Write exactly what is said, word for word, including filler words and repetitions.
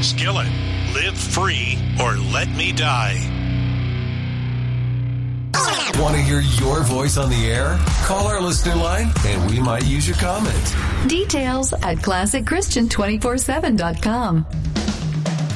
Skillet. Live free or let me die. Want to hear your voice on the air? Call our listener line and we might use your comment. Details at classic christian two forty-seven dot com.